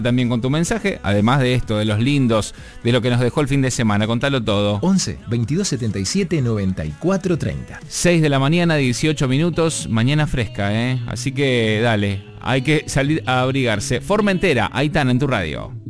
también con tu mensaje, además de esto, de los lindos, de lo que nos dejó el fin de semana. Contalo todo. 11 22 77 94 30. 6 de la mañana, 18 minutos, mañana fresca, Así que dale, hay que salir a abrigarse. Formentera, Aitana en tu radio.